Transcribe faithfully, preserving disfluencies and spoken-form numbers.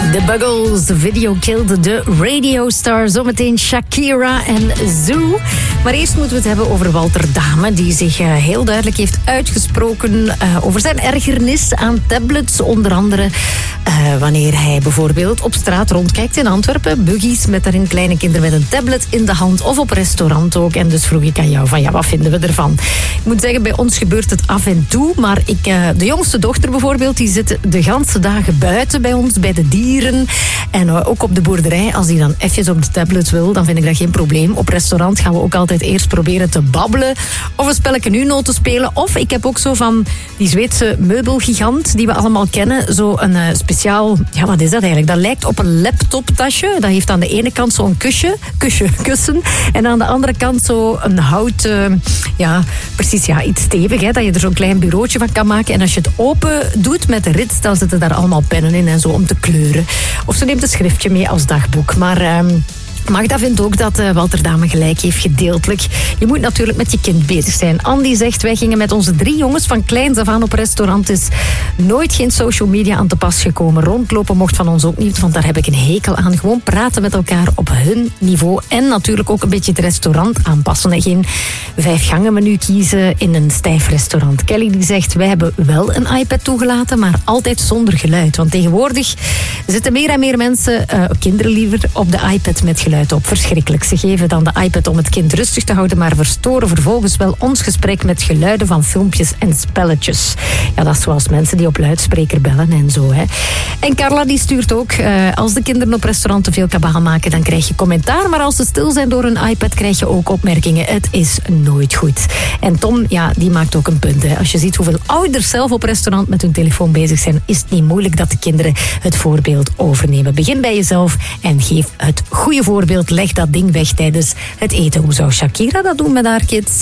The Buggles, Video Killed the Radio Star. Zometeen Shakira en Zoo. Maar eerst moeten we het hebben over Walter Dame, die zich uh, heel duidelijk heeft uitgesproken uh, over zijn ergernis aan tablets. Onder andere uh, wanneer hij bijvoorbeeld op straat rondkijkt in Antwerpen. Buggies met daarin kleine kinderen met een tablet in de hand. Of op restaurant ook. En dus vroeg ik aan jou van ja, wat vinden we ervan? Ik moet zeggen, bij ons gebeurt het af en toe. Maar ik, uh, de jongste dochter bijvoorbeeld, die zit de ganse dagen buiten bij ons, bij de dieren. En uh, ook op de boerderij, als die dan even op de tablet wil, dan vind ik dat geen probleem. Op restaurant gaan we ook altijd eerst proberen te babbelen. Of een spelletje Uno te spelen. Of ik heb ook zo van die Zweedse meubelgigant, die we allemaal kennen. Zo een uh, speciaal, ja wat is dat eigenlijk? Dat lijkt op een laptoptasje. Dat heeft aan de ene kant zo'n kusje, kusje, kussen. En aan de andere kant zo een hout, uh, ja, precies, ja, iets stevig. Hè, dat je er zo'n klein bureautje van kan maken. En als je het open doet met de rits, dan zitten daar allemaal pennen in en zo om te kleuren. Of ze neemt een schriftje mee als dagboek. Maar Um, Magda vindt ook dat uh, Walter Dame gelijk heeft, gedeeltelijk. Je moet natuurlijk met je kind bezig zijn. Andy zegt, wij gingen met onze drie jongens van kleins af aan op restaurant. Is nooit geen social media aan te pas gekomen. Rondlopen mocht van ons ook niet, want daar heb ik een hekel aan. Gewoon praten met elkaar op hun niveau. En natuurlijk ook een beetje het restaurant aanpassen. En geen vijf gangen menu kiezen in een stijf restaurant. Kelly die zegt, wij hebben wel een iPad toegelaten, maar altijd zonder geluid. Want tegenwoordig zitten meer en meer mensen, uh, kinderen liever, op de iPad met geluid op. Verschrikkelijk. Ze geven dan de iPad om het kind rustig te houden, maar verstoren vervolgens wel ons gesprek met geluiden van filmpjes en spelletjes. Ja, dat is zoals mensen die op luidspreker bellen en zo. Hè. En Carla die stuurt ook, uh, als de kinderen op restaurant te veel kabaal maken, dan krijg je commentaar, maar als ze stil zijn door hun iPad, krijg je ook opmerkingen. Het is nooit goed. En Tom, ja, die maakt ook een punt. Hè. Als je ziet hoeveel ouders zelf op restaurant met hun telefoon bezig zijn, is het niet moeilijk dat de kinderen het voorbeeld overnemen. Begin bij jezelf en geef het goede voorbeeld. Leg dat ding weg tijdens het eten. Hoe zou Shakira dat doen met haar kids?